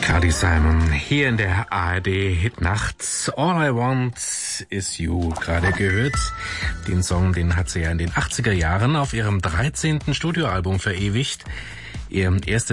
Carly Simon hier in der ARD Hitnacht. All I Want Is You gerade gehört. Den Song, den hat sie ja in den 80er Jahren auf ihrem 13. Studioalbum verewigt. Ihr erstes